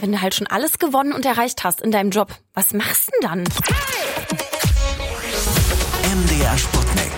wenn du halt schon alles gewonnen und erreicht hast in deinem Job, was machst du denn dann? MDR Sputnik.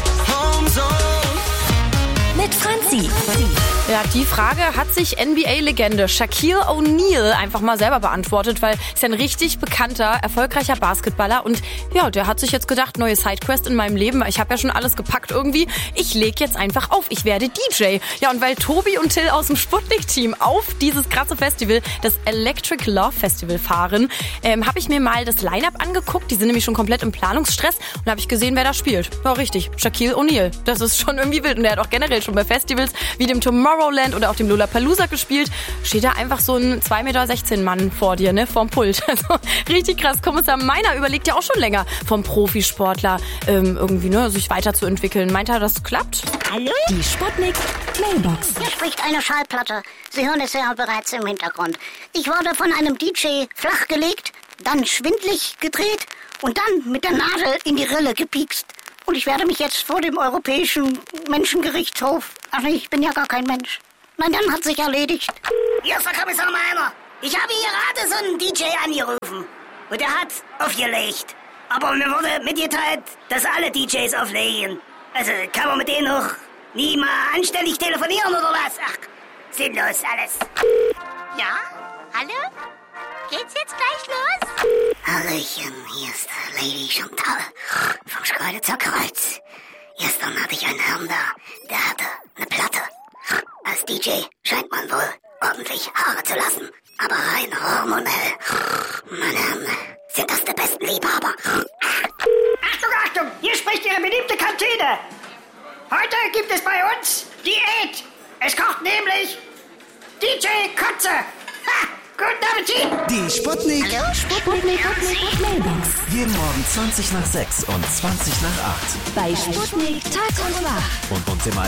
Mit Franzi. Ja, die Frage hat sich NBA-Legende Shaquille O'Neal einfach mal selber beantwortet, weil ist ja ein richtig bekannter, erfolgreicher Basketballer und ja, der hat sich jetzt gedacht, neue Sidequest in meinem Leben, ich habe ja schon alles gepackt irgendwie, ich leg jetzt einfach auf, ich werde DJ. Ja, und weil Tobi und Till aus dem Sputnik-Team auf dieses krasse Festival, das Electric Love Festival fahren, habe ich mir mal das Line-Up angeguckt, die sind nämlich schon komplett im Planungsstress und habe ich gesehen, wer da spielt. Ja, richtig, Shaquille O'Neal. Das ist schon irgendwie wild und der hat auch generell schon bei Festivals wie dem Tomorrowland oder auch dem Lollapalooza gespielt, steht da einfach so ein 2,16 Meter Mann vor dir, ne, vorm Pult. Also richtig krass. Kommissar Meiner überlegt ja auch schon länger vom Profisportler irgendwie, ne, sich weiterzuentwickeln. Meint er, das klappt? Hallo? Die Sputnik Mailbox. Hier spricht eine Schallplatte. Sie hören es ja bereits im Hintergrund. Ich wurde von einem DJ flachgelegt, dann schwindlig gedreht und dann mit der Nadel in die Rille gepiekst. Und ich werde mich jetzt vor dem Europäischen Menschengerichtshof... Ach nee, ich bin ja gar kein Mensch. Nein, dann hat sich erledigt. Hier ist der Kommissar Meiner. Ich habe hier gerade so einen DJ angerufen. Und der hat aufgelegt. Aber mir wurde mitgeteilt, dass alle DJs auflegen. Also kann man mit denen noch nie mal anständig telefonieren oder was? Ach, sinnlos alles. Ja? Hallo? Geht's jetzt gleich los? Hallöchen, hier ist Lady Chantal vom Schkeuditzer Kreuz. Gestern hatte ich einen Herrn da, der hatte eine Platte. Als DJ scheint man wohl ordentlich Haare zu lassen. Aber rein hormonell. Meine Herren, sind das die besten Liebhaber. Achtung, Achtung, hier spricht Ihre beliebte Kantine. Heute gibt es bei uns Diät. Es kocht nämlich DJ Kotze. Ha! Guten Appetit! Die Sputnik. Hallo? Sputnik Mailbox. Jeden Morgen 20 nach 6 und 20 nach 8. Bei Sputnik Tag und Wach. Und uns immer